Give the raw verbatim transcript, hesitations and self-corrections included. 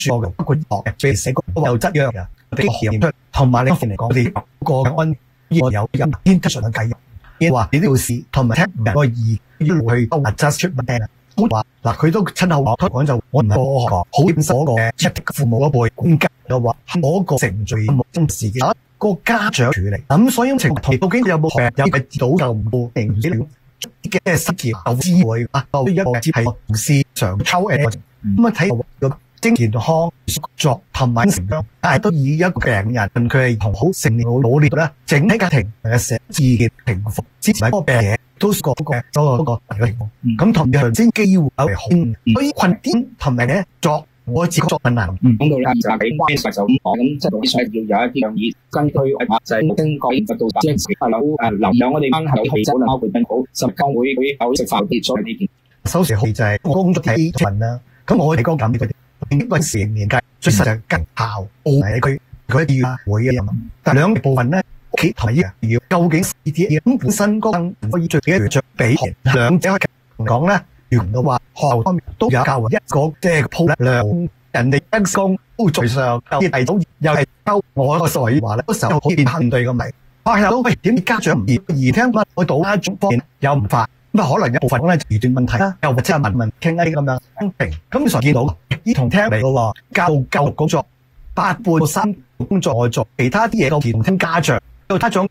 書嘅，包括學嘅，譬如寫個有質樣嘅，啲學驗出，同埋你嚟講，我哋個安有有 intention 嘅計劃，亦話你都要試，同埋聽人個意一路去 adjust 出問題。好話嗱，佢都親口講，講就我唔係科學，好現實嗰個一啲父母嗰輩管教嘅話，嗰個程序冇中時嘅個家長處理，咁所以情況究竟有冇學有嘅導就唔到定資料嘅失業有機會啊？到一個只係同事常抽誒，咁啊睇個精健康作同埋成長，但係都以一個病人佢係同好成年好努力咧，整體家庭嘅社自然平復之前嗰個病嘢。都個嗰個嗰個嗰個情況，咁同樣先機會有好，所以困點同埋咧作我自己作困難。 講到咧就係關實就咁講，咁即係需要有一啲樣嘢根據就係經過研究到即係有誒流量我哋班係其實包括更好，甚至會會有食飯啲咗呢件。 收時好就係工作體份啦，咁我哋講緊呢個呢個成年計，最實就係跟校澳埋佢佢啲會嘅任務，但兩部分咧。企同埋要究竟呢啲咁本身嗰個可以最幾多着比兩者嚟講咧，原來話學校方面都有教一個即係鋪量，人哋一工都在上，啲第組又係溝我個所以話咧，嗰時候好見肯對個咪，學校都喂點家長唔易而聽乜我到家長方面又唔快，咁啊可能有部分咧遇斷問題啦，又或者係問問傾一啲咁樣平，咁常見到依同聽嚟嘅喎，教教育工作八半三工作外做，其他啲嘢都同聽家長。家長